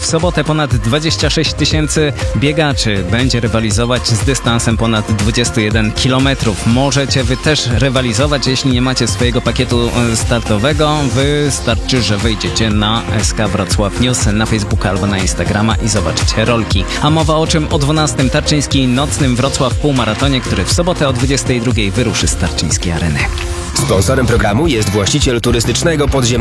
sobotę ponad 26 tysięcy biegaczy będzie rywalizować z dystansem ponad 21 km. Możecie wy też rywalizować, jeśli nie macie swojego pakietu startowego. Wystarczy, że wyjdziecie na SK Wrocław News na Facebooka albo na Instagrama i zobaczycie rolki. A mowa o czym? O 12 Tarczyński nocnym Wrocław półmaratonie, który w sobotę o 22 wyruszy z Tarczyńskiej Areny. Sponsorem programu jest właściciel turystycznego podziemnego